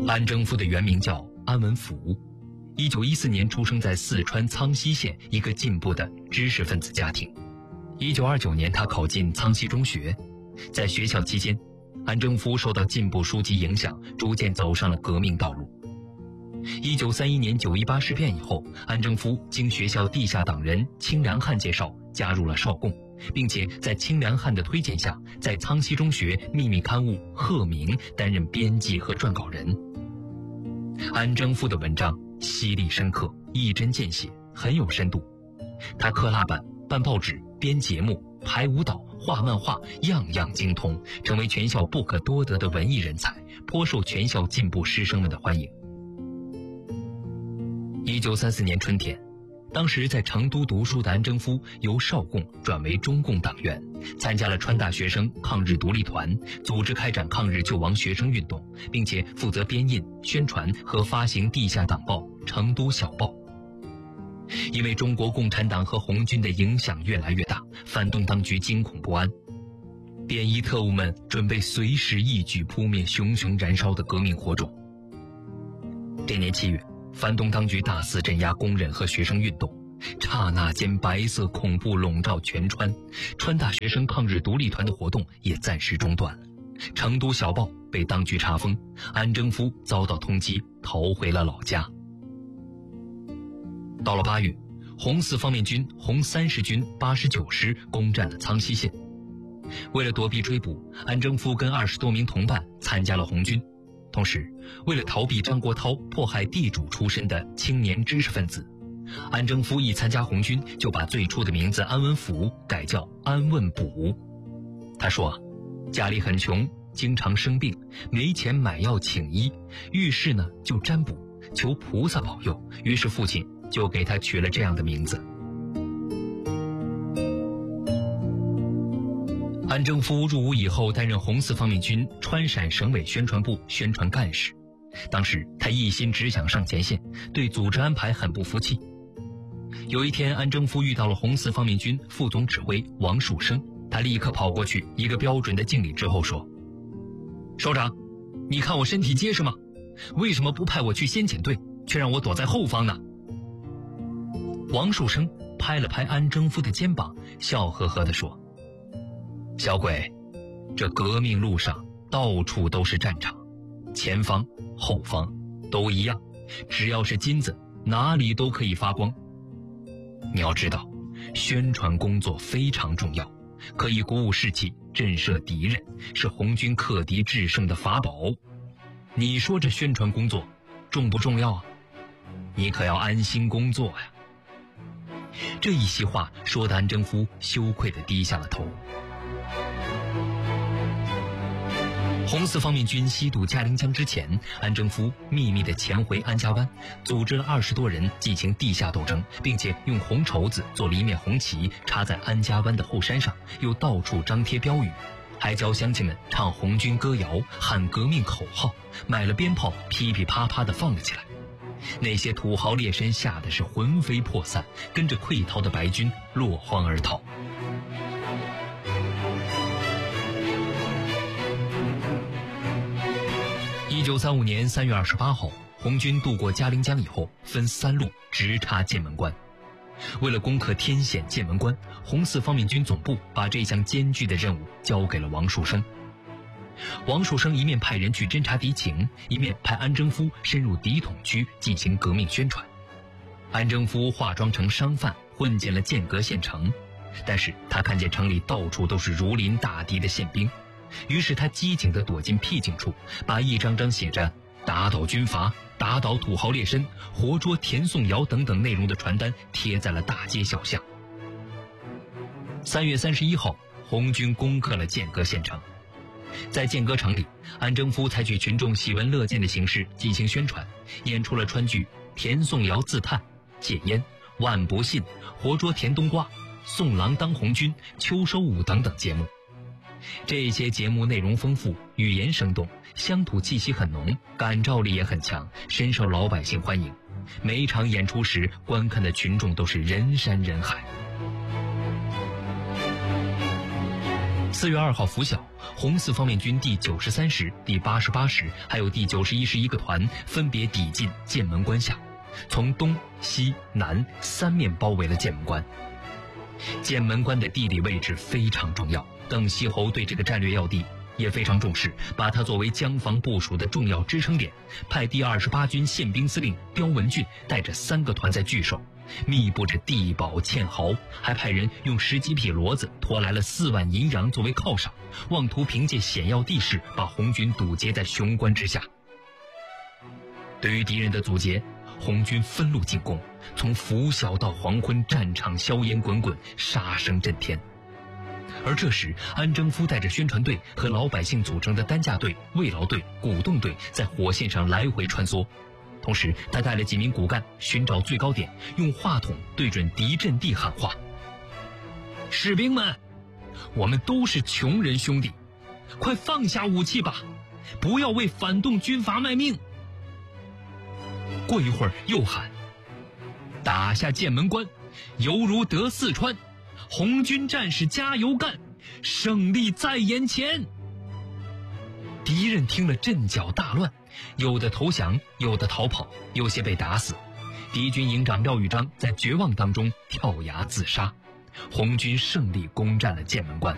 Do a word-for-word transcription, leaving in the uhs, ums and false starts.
安征夫的原名叫安文甫，一九一四年出生在四川苍溪县一个进步的知识分子家庭。一九二九年，他考进苍溪中学。在学校期间，安征夫受到进步书籍影响，逐渐走上了革命道路。一九三一年九一八事变以后，安征夫经学校地下党人清凉汉介绍，加入了少共，并且在清凉汉的推荐下，在苍溪中学秘密刊物《鹤鸣》担任编辑和撰稿人。安征夫的文章犀利深刻，一针见血，很有深度。他刻蜡板、办报纸、编节目、排舞蹈、画漫画，样样精通，成为全校不可多得的文艺人才，颇受全校进步师生们的欢迎。一九三四年春天，当时在成都读书的安征夫由少共转为中共党员，参加了川大学生抗日独立团，组织开展抗日救亡学生运动，并且负责编印、宣传和发行地下党报《成都小报》。因为中国共产党和红军的影响越来越大，反动当局惊恐不安，便衣特务们准备随时一举扑灭熊熊燃烧的革命火种。这年七月，反动当局大肆镇压工人和学生运动，刹那间白色恐怖笼罩全川，川大学生抗日独立团的活动也暂时中断了。成都小报被当局查封，安征夫遭到通缉，逃回了老家。到了八月，红四方面军红三十军八十九师攻占了苍溪县。为了躲避追捕，安征夫跟二十多名同伴参加了红军。同时，为了逃避张国焘迫害地主出身的青年知识分子，安征夫一参加红军就把最初的名字安文甫改叫安问卜。他说，家里很穷，经常生病，没钱买药请医，遇事呢就占卜，求菩萨保佑，于是父亲就给他取了这样的名字。安征夫入伍以后，担任红四方面军川陕省委宣传部宣传干事。当时他一心只想上前线，对组织安排很不服气。有一天，安征夫遇到了红四方面军副总指挥王树声，他立刻跑过去，一个标准的敬礼之后说：“首长，你看我身体结实吗？为什么不派我去先遣队，却让我躲在后方呢？”王树声拍了拍安征夫的肩膀，笑呵呵地说：“小鬼，这革命路上到处都是战场，前方后方都一样，只要是金子，哪里都可以发光。你要知道，宣传工作非常重要，可以鼓舞士气，震慑敌人，是红军克敌制胜的法宝。你说这宣传工作重不重要啊？你可要安心工作呀。”这一席话说得安征夫羞愧地低下了头。红四方面军西渡嘉陵江之前，安征夫秘密地潜回安家湾，组织了二十多人进行地下斗争，并且用红绸子做了一面红旗插在安家湾的后山上，又到处张贴标语，还教乡亲们唱红军歌谣，喊革命口号，买了鞭炮噼噼啪啪地放了起来。那些土豪劣绅吓得是魂飞魄散，跟着溃逃的白军落荒而逃。一九三五年三月二十八号，红军渡过嘉陵江以后，分三路直插剑门关。为了攻克天险剑门关，红四方面军总部把这项艰巨的任务交给了王树声。王树声一面派人去侦察敌情，一面派安征夫深入敌统区进行革命宣传。安征夫化妆成商贩混进了剑阁县城，但是他看见城里到处都是如临大敌的宪兵，于是他机警地躲进僻静处，把一张张写着打倒军阀、打倒土豪劣绅、活捉田颂尧等等内容的传单贴在了大街小巷。三月三十一号，红军攻克了剑阁县城。在剑阁城里，安征夫采取群众喜闻乐见的形式进行宣传，演出了川剧《田颂尧自叹》、戒烟、万不信、活捉田冬瓜、送郎当红军、秋收舞等等节目。这些节目内容丰富，语言生动，乡土气息很浓，感召力也很强，深受老百姓欢迎。每一场演出时，观看的群众都是人山人海。 四月二号拂晓，红四方面军第九十三师、第八十八师还有第九十一师一个团分别抵近剑门关下，从东西南三面包围了剑门关。剑门关的地理位置非常重要，邓锡侯对这个战略要地也非常重视，把它作为江防部署的重要支撑点，派第二十八军宪兵司令刁文俊带着三个团在据守，密布着地堡堑壕，还派人用十几匹骡子拖来了四万银洋作为犒赏，妄图凭借险要地势把红军堵截在雄关之下。对于敌人的阻截，红军分路进攻，从拂晓到黄昏，战场硝烟滚滚，杀声震天。而这时，安征夫带着宣传队和老百姓组成的担架队、慰劳队、鼓动队在火线上来回穿梭，同时他带了几名骨干寻找最高点，用话筒对准敌阵地喊话：士兵们，我们都是穷人兄弟，快放下武器吧，不要为反动军阀卖命。过一会儿又喊：打下剑门关，犹如得四川，红军战士加油干，胜利在眼前。敌人听了阵脚大乱，有的投降，有的逃跑，有些被打死。敌军营长廖玉章在绝望当中跳崖自杀。红军胜利攻占了剑门关。